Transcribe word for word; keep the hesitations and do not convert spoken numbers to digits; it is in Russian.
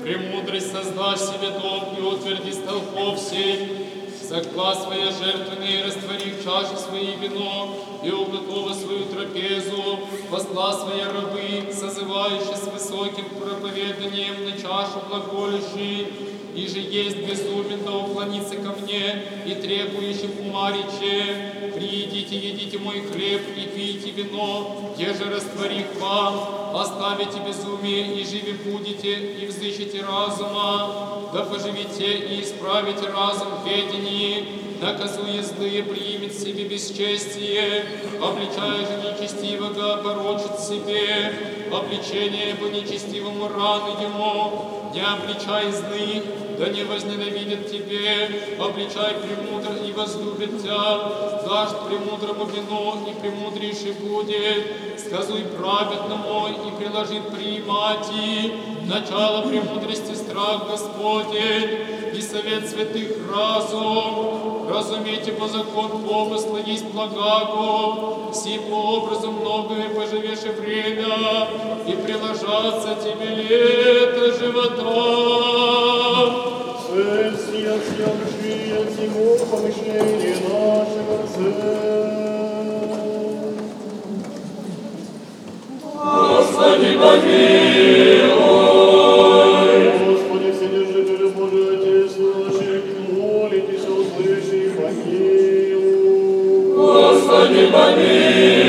Премудрость создашь себе дом и утверди столпов сей. Закла свои жертвенные, раствори в чаши свои вино, и уготовы свою трапезу, посла свои рабы, созывающие с высоким проповеданием на чашу глаголющий, и же есть безумен, да уклонится ко мне, и требующим ума рече, приидите, едите мой хлеб, и пейте вино, еже раствори к вам, оставите безумие, и живи будете, и взыщите разума, да поживите и исправите разум в ведении, наказуя злые приимет себе бесчестие, обличая же нечестивого порочит себе, обличение по нечестивому раны ему, не обличай злых, да не возненавидят тебе, обличай премудро и возлюбит тебя, дашь премудрому вино, и премудрейший будет, сказуй праведному, и приложит приимати, начало премудрости страх Господень, и совет святых разум, разумейте по закону помысла есть благаго, сим образом многое поживешь и время, и приложатся тебе лето живота. Сессия всеобщая всему помышление нашего сердца. Господи, помилуй! Господи, Вседержитель Божий, Отец наш, молитесь, услыши и помилуй. Господи, помилуй!